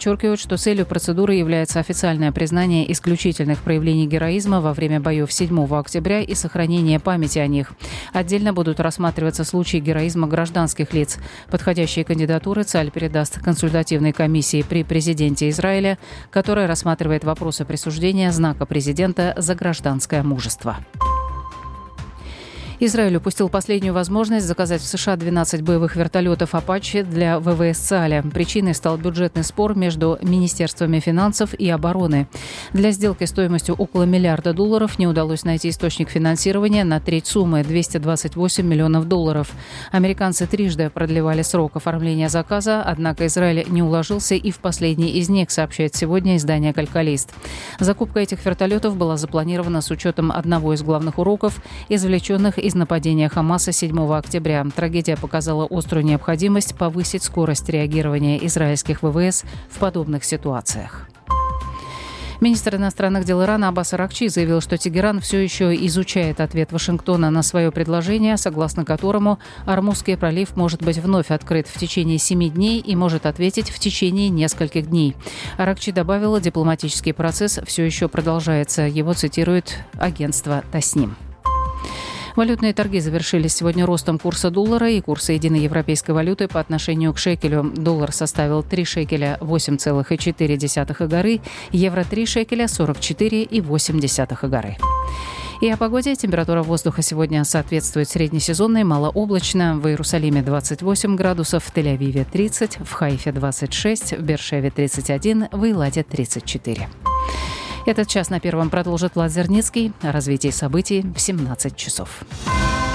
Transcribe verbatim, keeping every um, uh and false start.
подчеркивают, что целью процедуры является официальное признание исключительных проявлений героизма во время боев седьмого октября и сохранение памяти о них. Отдельно будут рассматриваться случаи героизма гражданских лиц. Подходящие кандидатуры Цаль передаст консультативной комиссии при президенте Израиля, которая рассматривает вопросы присуждения знака президента за гражданское мужество. Израиль упустил последнюю возможность заказать в США двенадцать боевых вертолетов «Апачи» для ВВС Цаля. Причиной стал бюджетный спор между Министерствами финансов и обороны. Для сделки стоимостью около миллиарда долларов не удалось найти источник финансирования на треть суммы – двести двадцать восемь миллионов долларов. Американцы трижды продлевали срок оформления заказа, однако Израиль не уложился и в последний из них, сообщает сегодня издание «Калькалист». Закупка этих вертолетов была запланирована с учетом одного из главных уроков, извлеченных из нападения Хамаса седьмого октября. Трагедия показала острую необходимость повысить скорость реагирования израильских ВВС в подобных ситуациях. Министр иностранных дел Ирана Аббас Аракчи заявил, что Тегеран все еще изучает ответ Вашингтона на свое предложение, согласно которому Ормузский пролив может быть вновь открыт в течение семи дней и может ответить в течение нескольких дней. Аракчи добавила, дипломатический процесс все еще продолжается. Его цитирует агентство Тасним. Валютные торги завершились сегодня ростом курса доллара и курса единой европейской валюты по отношению к шекелю. Доллар составил три шекеля восемь целых четыре десятых агары, евро три шекеля сорок четыре и восемь десятых агары. И о погоде. Температура воздуха сегодня соответствует среднесезонной, малооблачно. В Иерусалиме двадцать восемь градусов, в Тель-Авиве тридцать, в Хайфе двадцать шесть, в Беэр-Шеве тридцать один, в Эйладе тридцать четыре. Этот час на Первом продолжит Влад Зерницкий. О развитии событий в семнадцать часов.